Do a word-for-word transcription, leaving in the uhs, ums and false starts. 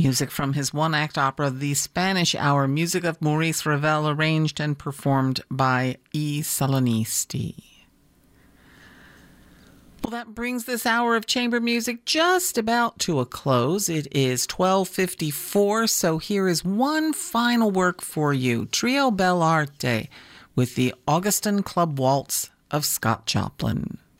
Music from his one-act opera, The Spanish Hour, music of Maurice Ravel, arranged and performed by E. Salonisti. Well, that brings this hour of chamber music just about to a close. It is twelve fifty-four, so here is one final work for you. Trio Bellarte with the Augustin Club Waltz of Scott Joplin.